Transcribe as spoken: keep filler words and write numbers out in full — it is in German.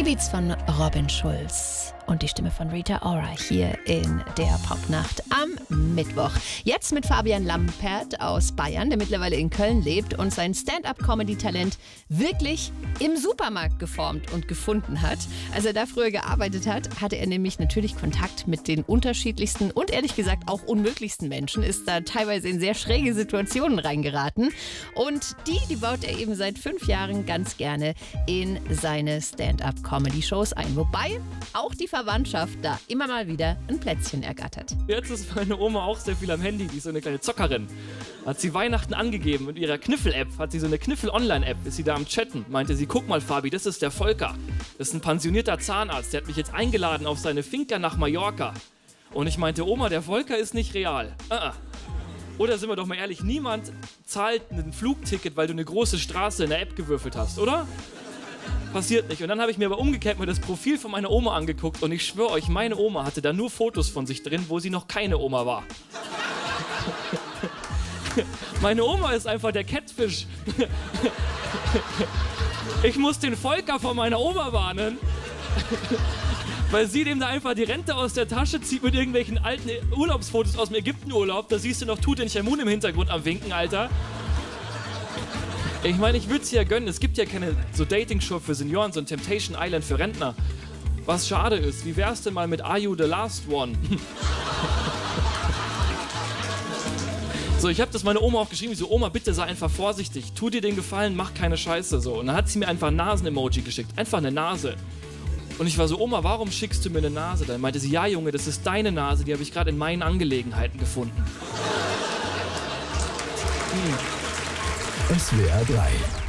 Beats von Robin Schulz und die Stimme von Rita Ora hier in der Popnacht am Mittwoch. Jetzt mit Fabian Lampert aus Bayern, der mittlerweile in Köln lebt und sein Stand-up-Comedy-Talent wirklich im Supermarkt geformt und gefunden hat. Als er da früher gearbeitet hat, hatte er nämlich natürlich Kontakt mit den unterschiedlichsten und ehrlich gesagt auch unmöglichsten Menschen, ist da teilweise in sehr schräge Situationen reingeraten. Und die, die baut er eben seit fünf Jahren ganz gerne in seine Stand-up-Comedy-Shows ein. Wobei auch die Verwandtschaft da immer mal wieder ein Plätzchen ergattert. Jetzt ist meine Oma auch sehr viel am Handy, die ist so eine kleine Zockerin. Hat sie Weihnachten angegeben mit ihrer Kniffel-App, hat sie so eine Kniffel-Online-App, ist sie da am Chatten. Meinte sie, guck mal Fabi, das ist der Volker. Das ist ein pensionierter Zahnarzt, der hat mich jetzt eingeladen auf seine Finca nach Mallorca. Und ich meinte, Oma, der Volker ist nicht real. Uh-uh. Oder sind wir doch mal ehrlich, niemand zahlt ein Flugticket, weil du eine große Straße in der App gewürfelt hast, oder? Passiert nicht. Und dann habe ich mir aber umgekehrt mal das Profil von meiner Oma angeguckt und ich schwöre euch, meine Oma hatte da nur Fotos von sich drin, wo sie noch keine Oma war. Meine Oma ist einfach der Catfish. Ich muss den Volker von meiner Oma warnen, weil sie dem da einfach die Rente aus der Tasche zieht mit irgendwelchen alten Urlaubsfotos aus dem Ägyptenurlaub. Da siehst du noch Tutanchamun im Hintergrund am Winken, Alter. Ich meine, ich würde es ja gönnen. Es gibt ja keine so Dating-Show für Senioren, so ein Temptation Island für Rentner. Was schade ist. Wie wär's denn mal mit Are You the Last One? So, ich habe das meiner Oma auch geschrieben. Ich so, Oma, bitte sei einfach vorsichtig. Tu dir den Gefallen, mach keine Scheiße. So. Und dann hat sie mir einfach ein Nasen-Emoji geschickt. Einfach eine Nase. Und ich war so, Oma, warum schickst du mir eine Nase? Dann meinte sie, ja Junge, das ist deine Nase. Die habe ich gerade in meinen Angelegenheiten gefunden. Hm. S W R drei